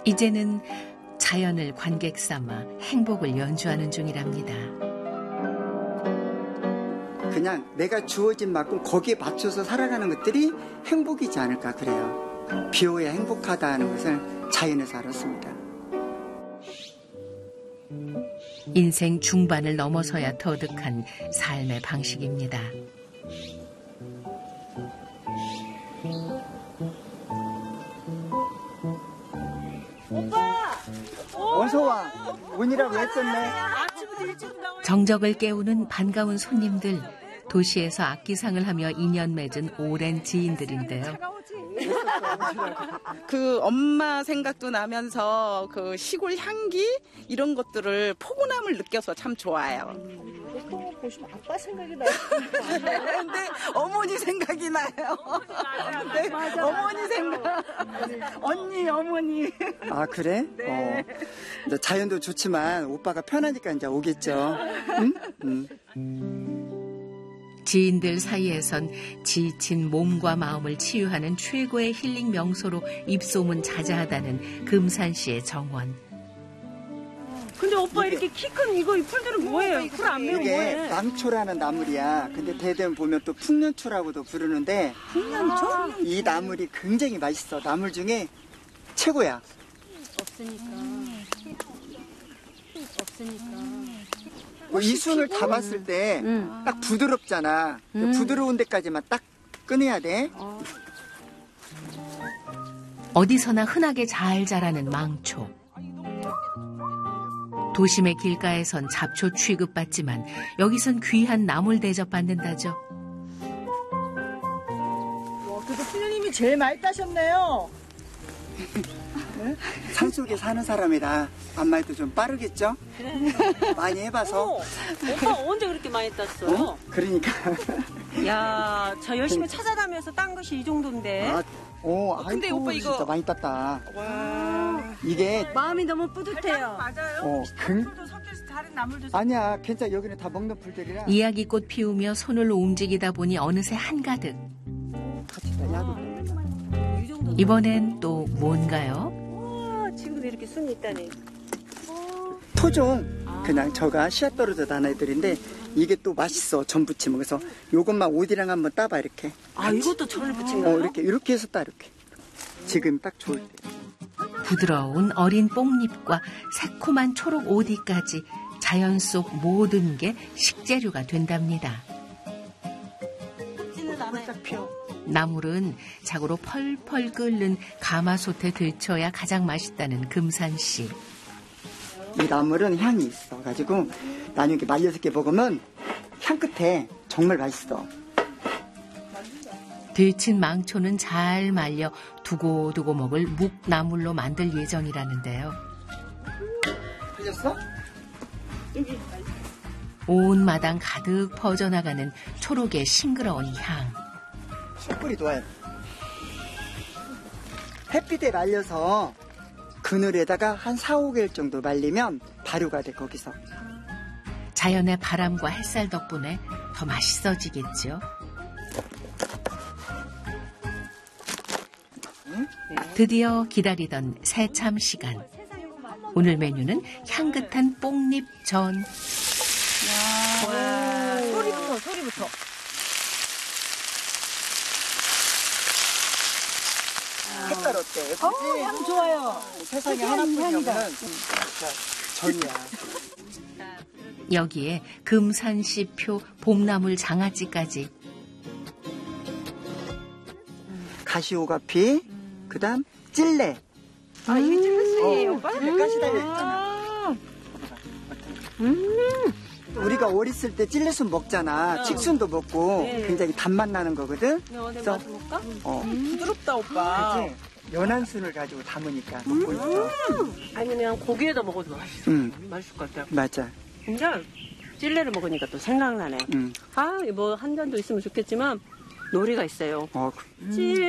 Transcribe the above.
이제는 자연을 관객 삼아 행복을 연주하는 중이랍니다. 그냥 내가 주어진 만큼 거기에 맞춰서 살아가는 것들이 행복이지 않을까 그래요. 비워야 행복하다는 것을 자연에서 알았습니다. 인생 중반을 넘어서야 터득한 삶의 방식입니다. 어서 와. 오니라고 했었네. 정적을 깨우는 반가운 손님들, 도시에서 악기상을 하며 인연 맺은 오랜 지인들인데요. 그 엄마 생각도 나면서 그 시골 향기 이런 것들을 포근함을 느껴서 참 좋아요. 보시면 아빠 생각이 나요. 근데 어머니 생각이 나요. 네, 어머니 생각. 언니, 어머니. 아 그래? 네. 이제 자연도 좋지만 오빠가 편하니까 이제 오겠죠. 응? 지인들 사이에선 지친 몸과 마음을 치유하는 최고의 힐링 명소로 입소문 자자하다는 금산시의 정원. 근데 오빠 이렇게 키 큰 이거 이 풀들은 뭐예요? 풀 안 매운 이게 거예요? 망초라는 나물이야. 근데 대대는 보면 또 풍년초라고도 부르는데 풍년초? 이 나물이 굉장히 맛있어. 나물 중에 최고야. 없으니까. 뭐 이순을 담았을 때 딱 부드럽잖아. 부드러운 데까지만 딱 꺼내야 돼. 어디서나 흔하게 잘 자라는 망초. 도심의 길가에선 잡초 취급받지만 여기선 귀한 나물 대접받는다죠. 와, 그래도 피디님이 제일 많이 따셨네요. 산속에 사는 사람이라 아무래도 좀 빠르겠죠? 많이 해봐서. 오빠 언제 그렇게 많이 땄어요? 그러니까. 야, 저 열심히 찾아다니면서 딴 것이 이 정도인데. 근데 아이고, 오빠 이거- 진짜 많이 땄다. 와. 이게 마음이 너무 뿌듯해요. 맞아요. 나물도 섞여서 다른 나물도 아니야, 괜찮아. 여기는 다 먹는 풀들이라. 이야기꽃 피우며 손을 움직이다 보니 어느새 한가득. 같이 다 야도. 이 정도. 이번엔 또 뭔가요? 지금도 이렇게 순이 있다니. 토종. 그냥 저가 씨앗 떨어져 난 애들인데 이게 또 맛있어. 전 부치면. 그래서 요것만 옷이랑 한번 따봐 이렇게. 아, 이것도 전을 붙인 거예요? 이렇게 해서 따 이렇게. 지금 딱 좋을 때. 부드러운 어린 뽕잎과 새콤한 초록 오디까지 자연 속 모든 게 식재료가 된답니다. 딱 펴. 나물은 자고로 펄펄 끓는 가마솥에 데쳐야 가장 맛있다는 금산씨. 이 나물은 향이 있어 가지고 나중에 이렇게 말려서 이렇게 먹으면 향 끝에 정말 맛있어. 데친 망초는 잘 말려 두고두고 먹을 묵나물로 만들 예정이라는데요. 들렸어? 온 마당 가득 퍼져나가는 초록의 싱그러운 향. 숯불이 좋아요. 햇빛에 말려서 그늘에다가 한 4, 5개월 정도 말리면 발효가 돼 거기서. 자연의 바람과 햇살 덕분에 더 맛있어지겠죠. 드디어 기다리던 새참 시간. 오늘 메뉴는 향긋한 뽕잎전. 소리부터. 색깔 어때? 예쁘지? 향 좋아요. 세상에 하나뿐이면 전이야. 여기에 금산씨표 봄나물 장아찌까지. 가시오가피, 그다음 찔레. 아, 이게 찔레스예요, 오빠? 찔레 가시 달려있잖아. 우리가 어렸을 때 찔레순 먹잖아. 칡순도 먹고 굉장히 단맛 나는 거거든. 내가 맛볼까? 부드럽다, 오빠. 그치? 연한 순을 가지고 담으니까 먹고 있어. 아니면 고기에다 먹어도 맛있어. 맛있을 것 같아요. 맞아. 근데 찔레를 먹으니까 또 생각나네. 아, 뭐 한 잔도 있으면 좋겠지만 놀이가 있어요. 어, 찔레